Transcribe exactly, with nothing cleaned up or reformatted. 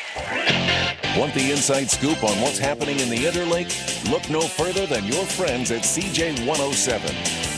Want the inside scoop on what's happening in the Interlake? Look no further than your friends at C J one oh seven.